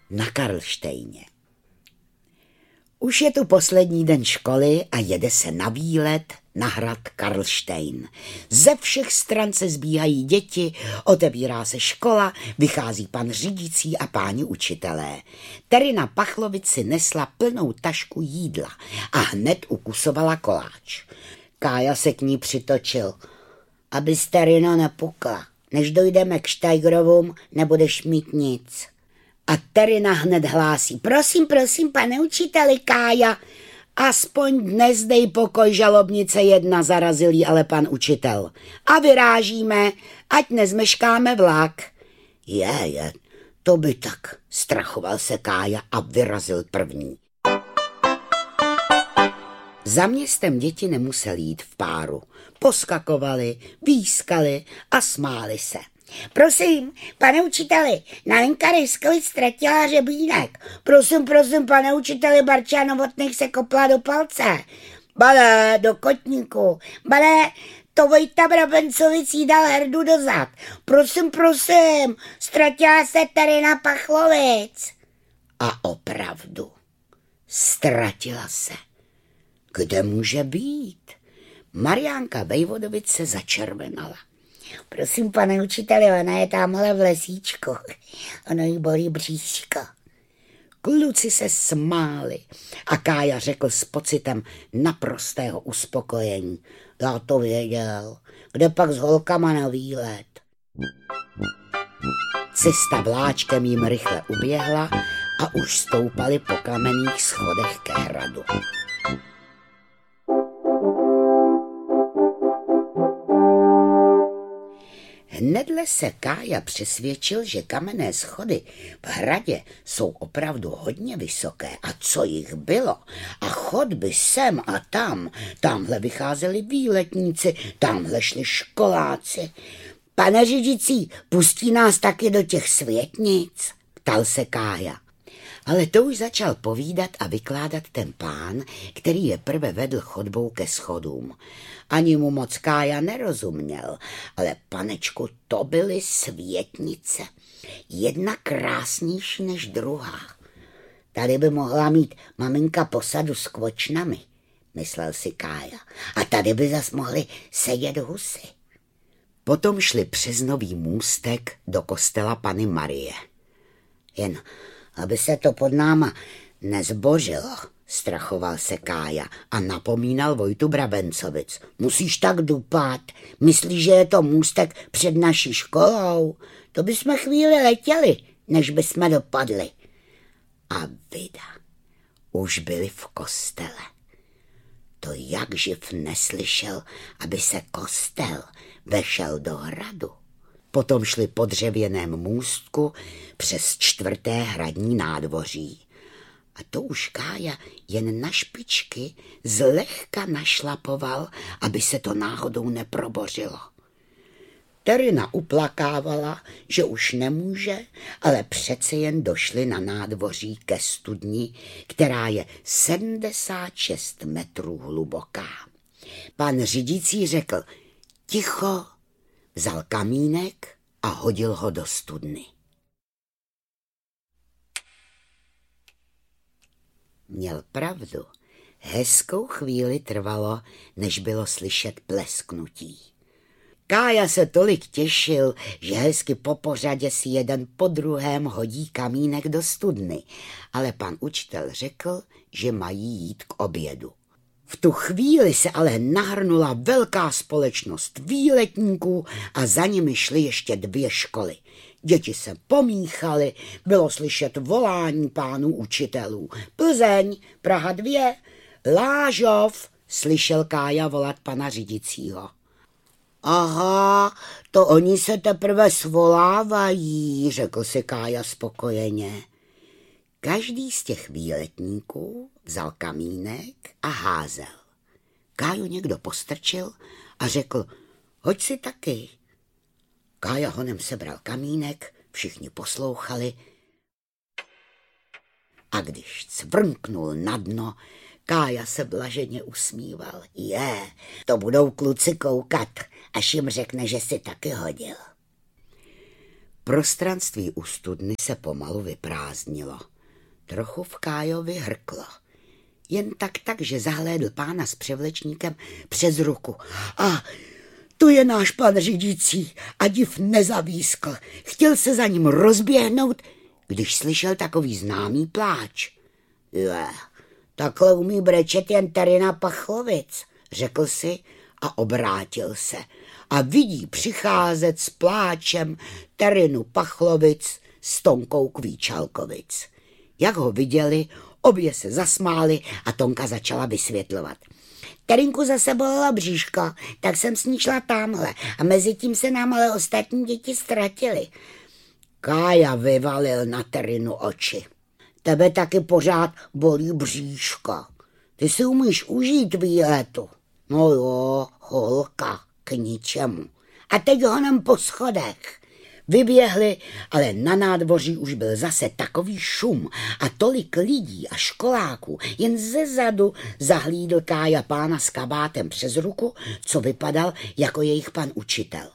na Karlštejně. Už je tu poslední den školy a jede se na výlet na hrad Karlštejn. Ze všech stran se sbíhají děti, otevírá se škola, vychází pan řídící a páni učitelé. Terina Pachlovic si nesla plnou tašku jídla a hned ukusovala koláč. Kája se k ní přitočil. Abys, Terino, nepukla. Než dojdeme k Štajgrovům, nebudeš mít nic. A Terina hned hlásí. Prosím, pane učiteli, Kája. Aspoň dnes dej pokoj, žalobnice jedna, zarazil jí ale pan učitel. A vyrážíme, ať nezmeškáme vlak. Je, to by tak, strachoval se Kája a vyrazil první. Za městem děti nemuseli jít v páru. Poskakovali, výskali a smáli se. Prosím, pane učiteli, Nalenka Ryskovic ztratila hřebínek. Prosím, pane učiteli, Barča Novotných se kopla do palce. Bale, do kotníku. Bale, to Vojta Brabencovic jí dal herdu do zad. Prosím, ztratila se Terina Pachlovic. A opravdu, ztratila se. Kde může být? Mariánka Vejvodovic se začervenala. Prosím, pane učiteli, ona je tamhle v lesíčku. Ono jí bolí bříško. Kluci se smáli a Kája řekl s pocitem naprostého uspokojení. Já to věděl. Kde pak s holkama na výlet? Cesta vláčkem jim rychle uběhla a už stoupali po kamenných schodech ke hradu. Hnedle se Kája přesvědčil, že kamenné schody v hradě jsou opravdu hodně vysoké. A co jich bylo? A chodby sem a tam. Tamhle vycházeli výletníci, tamhle šli školáci. Pane řídící, pustí nás taky do těch světnic? Ptal se Kája. Ale to už začal povídat a vykládat ten pán, který je prve vedl chodbou ke schodům. Ani mu moc Kája nerozuměl, ale panečku, to byly světnice. Jedna krásnější než druhá. Tady by mohla mít maminka posadu s kvočnami, myslel si Kája. A tady by zas mohli sedět husy. Potom šli přes nový můstek do kostela Panny Marie. Jen aby se to pod náma nezbořilo, strachoval se Kája a napomínal Vojtu Brabencovic. Musíš tak dupat, myslíš, že je to můstek před naší školou? To bychom chvíli letěli, než bychom dopadli. A vida, už byli v kostele. To jak živ neslyšel, aby se kostel vešel do hradu. Potom šli po dřevěném můstku přes 4. hradní nádvoří. A to už Kája jen na špičky zlehka našlapoval, aby se to náhodou neprobořilo. Terina uplakávala, že už nemůže, ale přece jen došli na nádvoří ke studni, která je 76 metrů hluboká. Pan řídící řekl ticho, vzal kamínek a hodil ho do studny. Měl pravdu. Hezkou chvíli trvalo, než bylo slyšet plesknutí. Kája se tolik těšil, že hezky po pořadě si jeden po druhém hodí kamínek do studny, ale pan učitel řekl, že mají jít k obědu. V tu chvíli se ale nahrnula velká společnost výletníků a za nimi šly ještě 2 školy. Děti se pomíchaly, bylo slyšet volání pánů učitelů. Plzeň, Praha 2, Lážov, slyšel Kája volat pana řídícího. Aha, to oni se teprve svolávají, řekl si Kája spokojeně. Každý z těch výletníků vzal kamínek a házel. Káju někdo postrčil a řekl, hoď si taky. Kája honem sebral kamínek, všichni poslouchali a když cvrnknul na dno, Kája se blaženě usmíval. To budou kluci koukat, až jim řekne, že si taky hodil. Prostranství u studny se pomalu vyprázdnilo. Trochu v Kájovi hrklo. Jen tak, že zahlédl pána s převlečníkem přes ruku. A tu je náš pan řídící a div nezavískl. Chtěl se za ním rozběhnout, když slyšel takový známý pláč. Takhle umí brečet jen Terina Pachlovic, řekl si a obrátil se. A vidí přicházet s pláčem Terinu Pachlovic s Tonkou Kvíčalkovic. Jak ho viděli, obě se zasmály a Tonka začala vysvětlovat. Terinku zase bolela bříško, tak jsem s ní šla támhle a mezi tím se nám ale ostatní děti ztratily. Kája vyvalil na Terinu oči. Tebe taky pořád bolí bříško. Ty si umíš užít výletu. No jo, holka, k ničemu. A teď honem po schodech. Vyběhli, ale na nádvoří už byl zase takový šum a tolik lidí a školáků. Jen zezadu zahlídl Kája pána s kabátem přes ruku, co vypadal jako jejich pan učitel.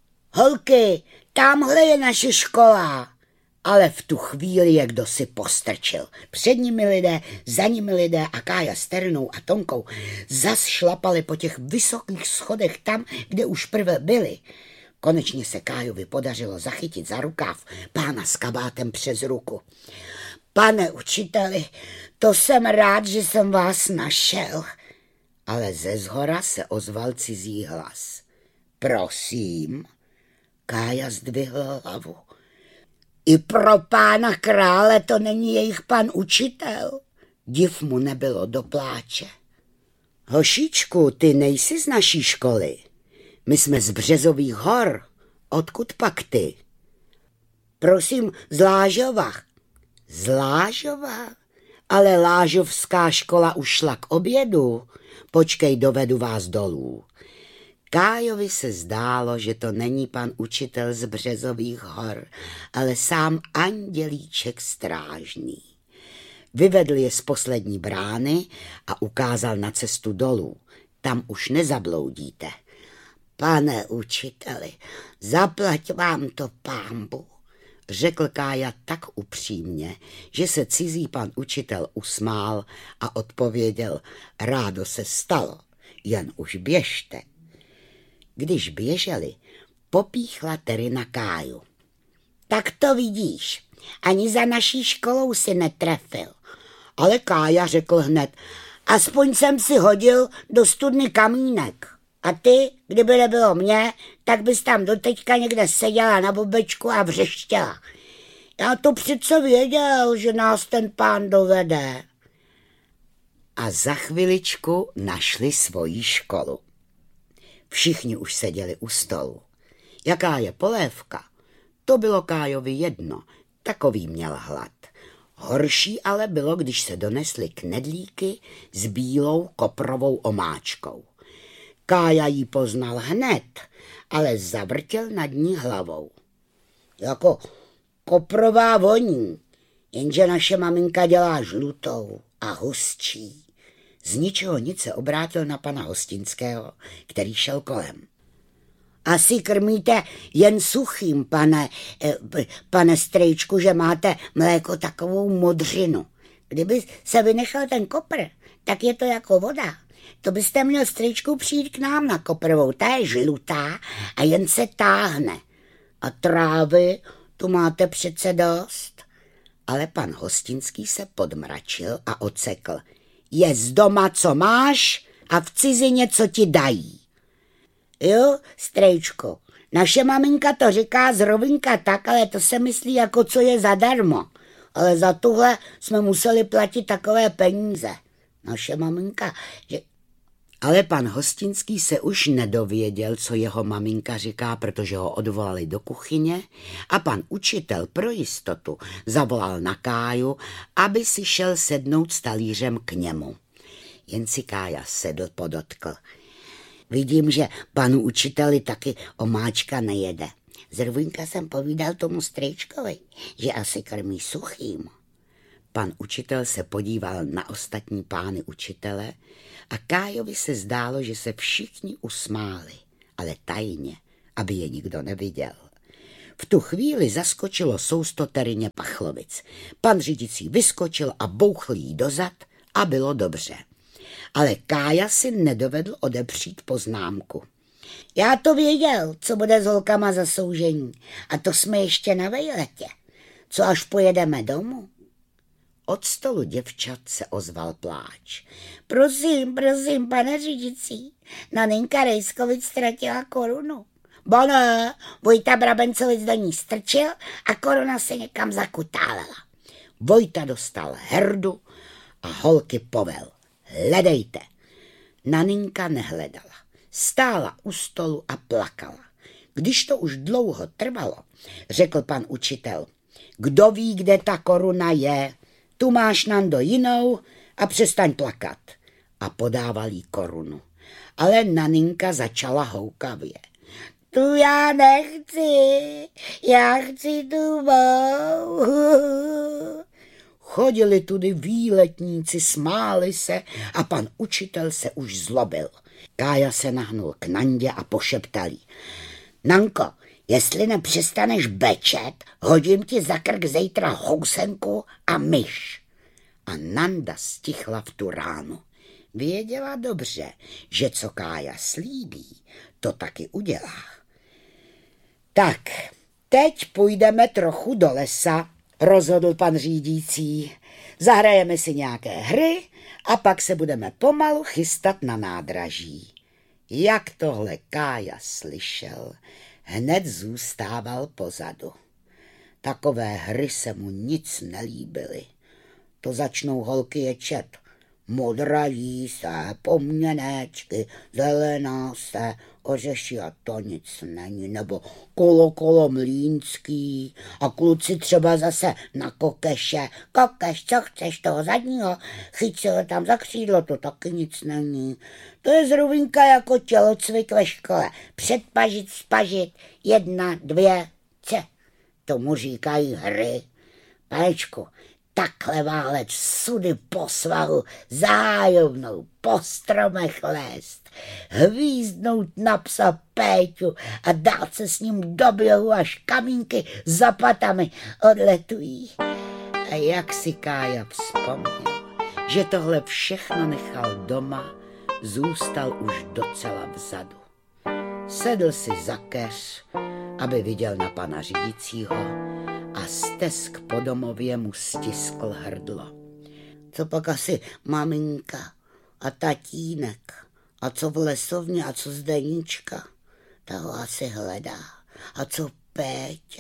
Holky, tamhle je naše škola. Ale v tu chvíli je kdo si postrčil. Před nimi lidé, za nimi lidé a Kája s Terinou a Tonkou zas šlapali po těch vysokých schodech tam, kde už prve byli. Konečně se Kájovi podařilo zachytit za rukáv pána s kabátem přes ruku. Pane učiteli, to jsem rád, že jsem vás našel. Ale ze zhora se ozval cizí hlas. Prosím. Kája zdvihl hlavu. I pro pána krále to není jejich pan učitel. Div mu nebylo do pláče. Hošičku, ty nejsi z naší školy. My jsme z Březových hor. Odkud pak ty? Prosím, z Lážova. Z Lážova? Ale Lážovská škola už šla k obědu. Počkej, dovedu vás dolů. Kájovi se zdálo, že to není pan učitel z Březových hor, ale sám andělíček strážný. Vyvedl je z poslední brány a ukázal na cestu dolů. Tam už nezabloudíte. Pane učiteli, zaplať vám to pánbu, řekl Kája tak upřímně, že se cizí pan učitel usmál a odpověděl, rádo se stalo, jen už běžte. Když běželi, popíchla Terina Káju. Tak to vidíš, ani za naší školou si netrefil. Ale Kája řekl hned, aspoň jsem si hodil do studny kamínek. A ty, kdyby nebylo mě, tak bys tam doteďka někde seděla na bobečku a vřeštěla. Já to přece věděl, že nás ten pán dovede. A za chviličku našli svoji školu. Všichni už seděli u stolu. Jaká je polévka? To bylo Kájovi jedno, takový měl hlad. Horší ale bylo, když se donesly knedlíky s bílou koprovou omáčkou. Kája jí poznal hned, ale zavrtěl nad ní hlavou. Jako koprová voní, jenže naše maminka dělá žlutou a hustší. Z ničeho nic se obrátil na pana Hostinského, který šel kolem. Asi krmíte jen suchým, pane strejčku, že máte mléko takovou modřinu. Kdyby se vynechal ten kopr, tak je to jako voda. To byste měl strejčku přijít k nám na koprovou, ta je žlutá a jen se táhne. A trávy, tu máte přece dost. Ale pan Hostinský se podmračil a ocekl. Je z doma, co máš, a v cizině, co ti dají. Jo, strejčko, naše maminka to říká zrovinka tak, ale to se myslí jako co je zadarmo. Ale za tuhle jsme museli platit takové peníze. Naše maminka, že... Ale pan Hostinský se už nedověděl, co jeho maminka říká, protože ho odvolali do kuchyně a pan učitel pro jistotu zavolal na Káju, aby si šel sednout s talířem k němu. Jen si Kája sedl, podotkl. Vidím, že panu učiteli taky omáčka nejede. Zrovna jsem povídal tomu strejčkovi, že asi krmí suchým. Pan učitel se podíval na ostatní pány učitele a Kájovi se zdálo, že se všichni usmáli, ale tajně, aby je nikdo neviděl. V tu chvíli zaskočilo sousto Teryně Pachlovic. Pan řídící vyskočil a bouchl jí dozad a bylo dobře. Ale Kája si nedovedl odepřít poznámku. Já to věděl, co bude s holkama za soužení. A to jsme ještě na vejletě. Co až pojedeme domů? Od stolu děvčat se ozval pláč. Prosím, pane řídící, naninka Rejskovic ztratila korunu. Bo ne, Vojta Brabencovic do ní strčil a koruna se někam zakutálela. Vojta dostal herdu a holky povel. Hledejte. Naninka nehledala. Stála u stolu a plakala. Když to už dlouho trvalo, řekl pan učitel, kdo ví, kde ta koruna je, tu máš, Nando, jinou a přestaň plakat. A podával jí korunu. Ale Naninka začala houkavě. Tu já nechci, já chci tu mou. Chodili tudy výletníci, smáli se a pan učitel se už zlobil. Kája se nahnul k Nandě a pošeptal jí. Nanko, jestli nepřestaneš bečet, hodím ti za krk zítra housenku a myš. A Nanda stichla v tu ránu. Věděla dobře, že co Kája slíbí, to taky udělá. Tak, teď půjdeme trochu do lesa, rozhodl pan řídící. Zahrajeme si nějaké hry a pak se budeme pomalu chystat na nádraží. Jak tohle Kája slyšel, hned zůstával pozadu. Takové hry se mu nic nelíbily. To začnou holky ječet. Modrají se pomněnečky, zelená se ořeší a to nic není. Nebo kolo mlýnský a kluci třeba zase na kokeše. Kokeš, co chceš, toho zadního? Chyť se ho tam za křídlo, to taky nic není. To je zrovna jako tělocvik ve škole. Předpažit, spažit, 1, 2, c. Tomu říkají hry. Panečku, takhle válet sudy po svahu, zájovnou, po stromech lézt, hvízdnout na psa Péťu a dát se s ním do běhu, až kamínky za patami odletují. A jak si Kája vzpomněl, že tohle všechno nechal doma, zůstal už docela vzadu. Sedl si za keř, aby viděl na pana řídícího, a stesk po domově mu stiskl hrdlo. Co pak asi maminka a tatínek? A co v lesovně a co Zdeníčka? Ta ho asi hledá. A co Péťa?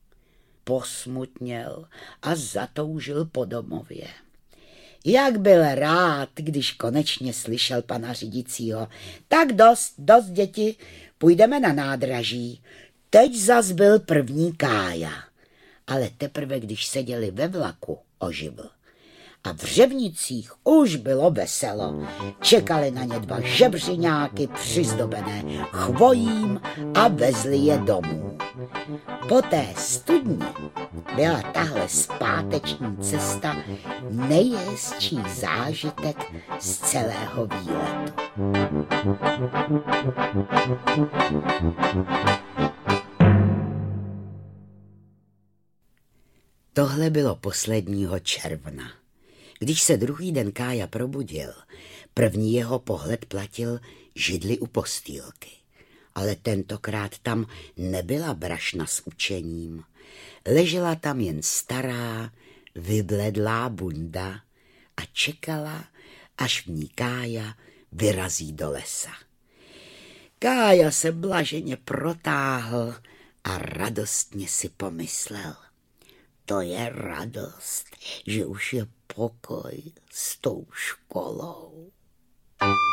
Posmutněl a zatoužil po domově. Jak byl rád, když konečně slyšel pana řídícího. Tak dost, děti, půjdeme na nádraží. Teď zas byl první Kája. Ale teprve, když seděli ve vlaku, oživl. A v Řevnicích už bylo veselo. Čekali na ně 2 žebřiňáky přizdobené chvojím a vezli je domů. Po té studni byla tahle zpáteční cesta nejhezčí zážitek z celého výletu. Tohle bylo posledního června. Když se druhý den Kája probudil, první jeho pohled platil židli u postýlky. Ale tentokrát tam nebyla brašna s učením. Ležela tam jen stará, vybledlá bunda a čekala, až v ní Kája vyrazí do lesa. Kája se blaženě protáhl a radostně si pomyslel. To je radost, že už je pokoj s tou školou.